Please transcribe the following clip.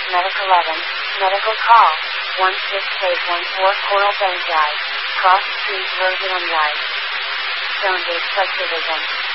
Medical 11, Medical Call, 16-814 Coral Bend Drive, Cross Street, Roseland Drive. Stone Gate Subdivision.